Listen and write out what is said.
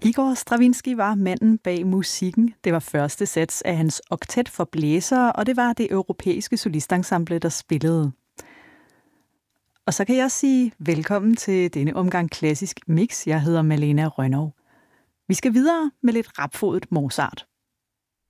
Igor Stravinsky var manden bag musikken. Det var første sats af hans oktet for blæsere, og det var det europæiske solistensemble, der spillede. Og så kan jeg sige velkommen til denne omgang Klassisk Mix. Jeg hedder Malena Rønnow. Vi skal videre med lidt rapfodet Mozart.